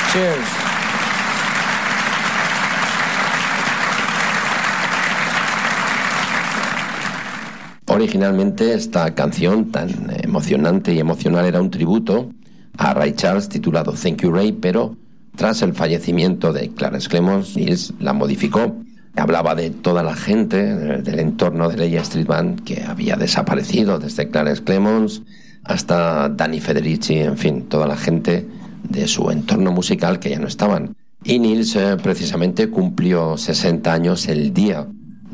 Cheers. Originalmente esta canción tan emocionante y emocional era un tributo a Ray Charles titulado Thank You Ray, pero tras el fallecimiento de Clarence Clemons, Nils la modificó. Hablaba de toda la gente del entorno de la E Street Band que había desaparecido, desde Clarence Clemons hasta Danny Federici, en fin, toda la gente de su entorno musical que ya no estaban. Y Nils precisamente cumplió 60 años el día